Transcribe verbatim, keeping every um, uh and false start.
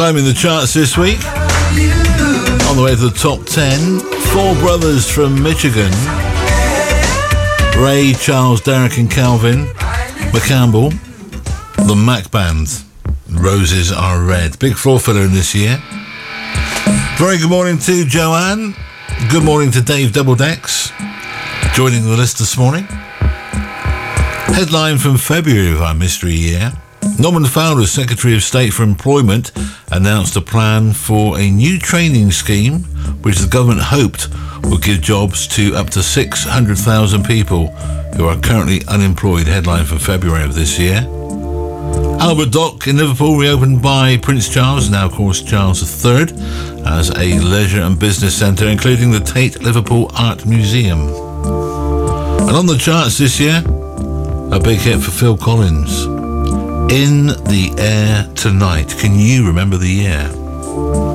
Climbing the charts this week. On the way to the top ten. Four brothers from Michigan. Ray, Charles, Derek and Calvin McCampbell. The Mac Band. Roses Are Red. Big floor filler in this year. Very good morning to Joanne. Good morning to Dave Doubledecks. Joining the list this morning. Headline from February of our mystery year. Norman Fowler, Secretary of State for Employment, announced a plan for a new training scheme which the government hoped would give jobs to up to six hundred thousand people who are currently unemployed. Headline from February of this year. Albert Dock in Liverpool reopened by Prince Charles, now of course Charles the Third, as a leisure and business centre, including the Tate Liverpool Art Museum. And on the charts this year, a big hit for Phil Collins. In the Air Tonight. Can you remember the year?